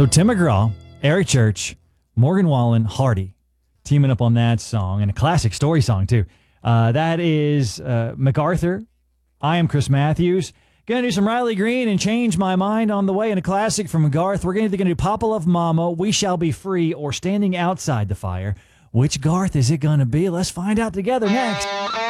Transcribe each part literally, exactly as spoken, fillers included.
So Tim McGraw, Eric Church, Morgan Wallen, Hardy teaming up on that song, and a classic story song, too. Uh, that is uh, MacArthur. I am Chris Matthews. Going to do some Riley Green and Change My Mind on the way, and a classic from Garth. We're either going to do Papa Love Mama, We Shall Be Free, or Standing Outside the Fire. Which Garth is it going to be? Let's find out together next.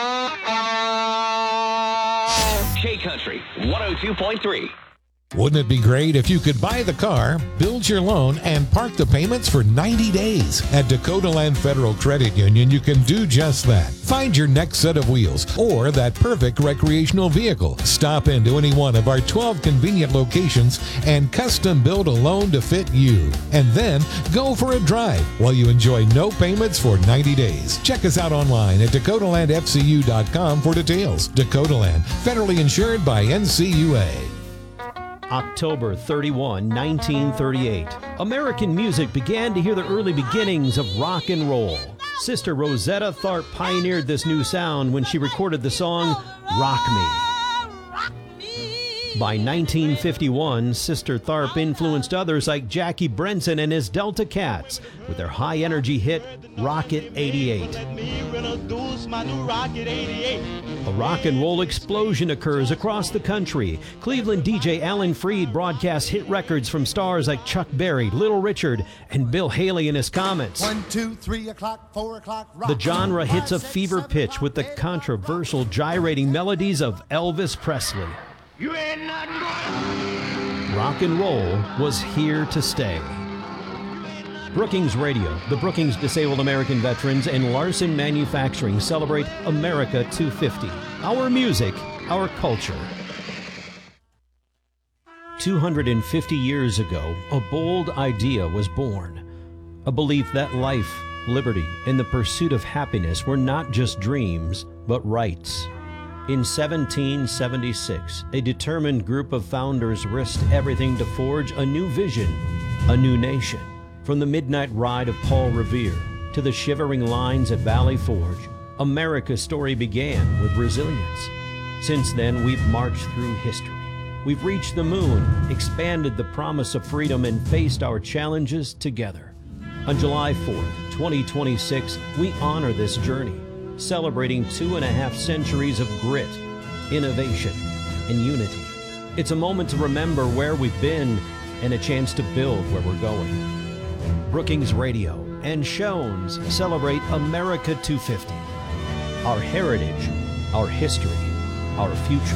K-Country one oh two point three. Wouldn't it be great if you could buy the car, build your loan, and park the payments for ninety days? At Dakota Land Federal Credit Union, you can do just that. Find your next set of wheels or that perfect recreational vehicle. Stop into any one of our twelve convenient locations and custom build a loan to fit you. And then go for a drive while you enjoy no payments for ninety days. Check us out online at dakota land f c u dot com for details. Dakota Land, federally insured by N C U A. October thirty-first, nineteen thirty-eight. American music began to hear the early beginnings of rock and roll. Sister Rosetta Tharpe pioneered this new sound when she recorded the song Rock Me. By nineteen fifty-one, Sister Tharpe influenced others like Jackie Brenson and his Delta Cats with their high-energy hit Rocket eighty-eight. A rock and roll explosion occurs across the country. Cleveland D J Alan Freed broadcasts hit records from stars like Chuck Berry, Little Richard, and Bill Haley in his Comets. One, two, three o'clock, four o'clock, rock. The genre hits a fever pitch with the controversial gyrating melodies of Elvis Presley. You ain't nothing but... Rock and roll was here to stay. Brookings Radio, the Brookings Disabled American Veterans, and Larson Manufacturing celebrate America two fifty. Our music, our culture. two hundred fifty years ago, a bold idea was born. A belief that life, liberty, and the pursuit of happiness were not just dreams, but rights. In seventeen seventy-six, a determined group of founders risked everything to forge a new vision, a new nation. From the midnight ride of Paul Revere to the shivering lines at Valley Forge, America's story began with resilience. Since then, we've marched through history. We've reached the moon, expanded the promise of freedom, and faced our challenges together. On July fourth, twenty twenty-six, we honor this journey, celebrating two and a half centuries of grit, innovation, and unity. It's a moment to remember where we've been and a chance to build where we're going. Brookings Radio and Shones celebrate America two fifty. Our heritage, our history, our future.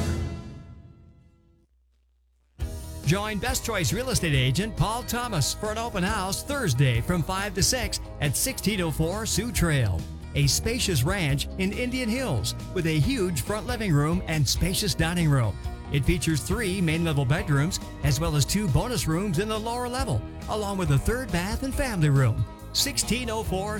Join Best Choice Real Estate Agent Paul Thomas for an open house Thursday from five to six at sixteen oh four Sioux Trail. A spacious ranch in Indian Hills with a huge front living room and spacious dining room. It features three main-level bedrooms as well as two bonus rooms in the lower level, along with a third bath and family room. sixteen oh four